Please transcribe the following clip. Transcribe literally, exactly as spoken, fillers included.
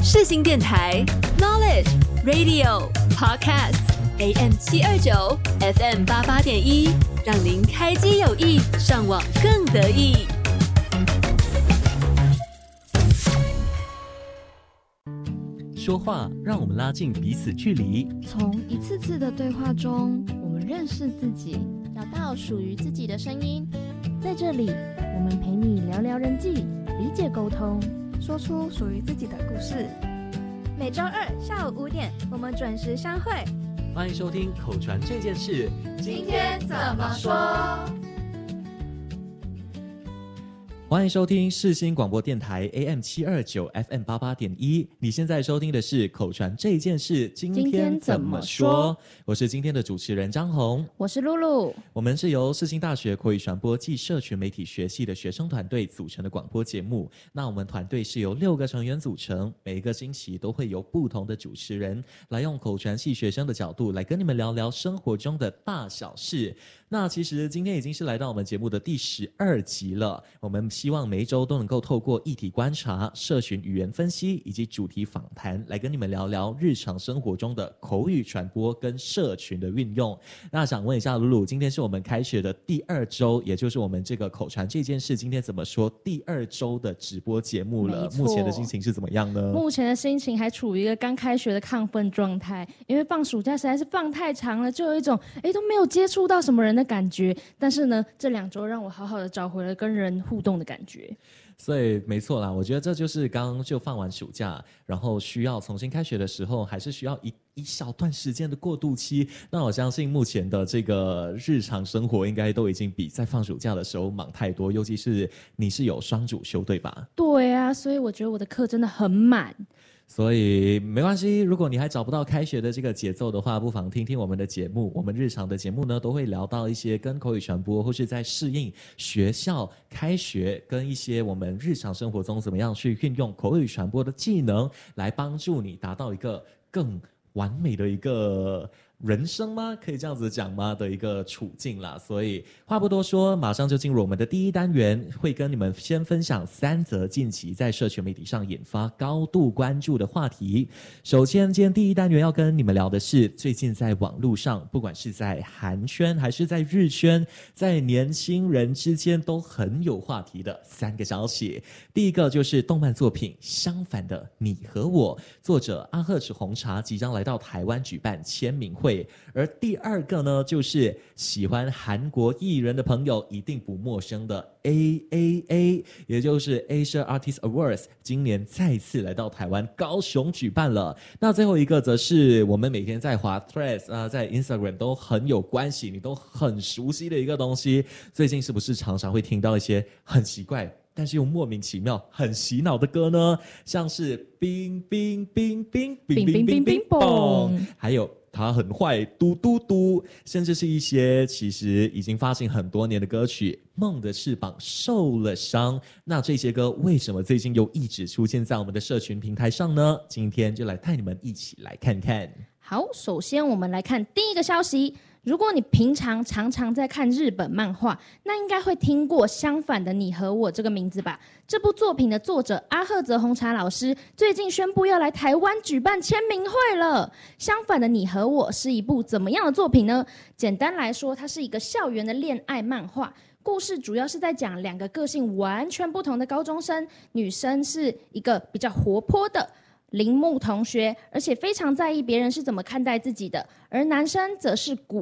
世新电台 Knowledge Radio Podcast A M 七二九 F M 八八点一，让您开机有益，上网更得意。 说话让我们拉近彼此距离， 从一次次的对话中，我们认识自己， 找到属于自己的声音。 在这里，我们陪你聊聊人际，理解沟通， 说出属于自己的故事。每周二下午五点，我们准时相会。 欢迎收听口传这件事， 今天怎么说？ 欢迎收听世新广播电台 A M 七二九 F M 八八点一。你现在收听的是口传这件事，今天怎么说？我是今天的主持人张红， 我是露露。 我们是由世新大学口语传播暨社群媒体学系的学生团队组成的广播节目。那我们团队是由六个成员组成，每一个星期都会由不同的主持人来用口传系学生的角度来跟你们聊聊生活中的大小事。那其实今天已经是来到我们节目的第十二集了，我们希望每一周都能够透过议题观察、社群语言分析以及主题访谈来跟你们聊聊日常生活中的口语传播跟社群的运用。那想问一下露露，今天是我们开学的第二周，也就是我们这个口传这件事今天怎么说第二周的直播节目了，目前的心情是怎么样呢？ 目前的心情还处于一个刚开学的亢奋状态，因为放暑假实在是放太长了，就有一种哎都没有接触到什么人的感觉，但是呢这两周让我好好的找回了跟人互动的感觉。 所以没错啦，我觉得这就是刚刚就放完暑假，然后需要重新开学的时候，还是需要一一小段时间的过渡期。那我相信目前的这个日常生活应该都已经比在放暑假的时候忙太多，尤其是你是有双主修对吧？ 对啊，所以我觉得我的课真的很满。 所以没关系，如果你还找不到开学的这个节奏的话，不妨听听我们的节目。我们日常的节目呢，都会聊到一些跟口语传播或是在适应学校开学跟一些我们日常生活中怎么样去运用口语传播的技能，来帮助你达到一个更完美的一个人生吗？可以这样子讲吗？的一个处境啦。所以话不多说，马上就进入我们的第一单元，会跟你们先分享三则近期在社群媒体上引发高度关注的话题。首先，今天第一单元要跟你们聊的是最近在网络上，不管是在韩圈还是在日圈，在年轻人之间都很有话题的三个消息。第一个就是动漫作品《相反的你和我》，作者阿贺池红茶即将来到台湾举办签名会。而第二个呢，就是喜欢韩国艺人的朋友一定不陌生的 A A A， 也就是 Asia Artist Awards， 今年再次来到台湾高雄举办了。那最后一个则是我们每天在滑 Threads 啊，在 Instagram 都很有关系，你都很熟悉的一个东西。最近是不是常常会听到一些很奇怪但是又莫名其妙很洗脑的歌呢？像是冰冰冰冰冰冰冰冰嘣，还有他很坏嘟嘟嘟，甚至是一些其实已经发行很多年的歌曲，梦的翅膀受了伤。那这些歌为什么最近又一直出现在我们的社群平台上呢？今天就来带你们一起来看看。 好，首先我们来看第一个消息。如果你平常常常在看日本漫画，那应该会听过《相反的你和我》这个名字吧？这部作品的作者阿贺泽红茶老师最近宣布要来台湾举办签名会了。《相反的你和我》是一部怎么样的作品呢？简单来说，它是一个校园的恋爱漫画。故事主要是在讲两个个性完全不同的高中生，女生是一个比较活泼的铃木同学，而且非常在意别人是怎么看待自己的，而男生则是古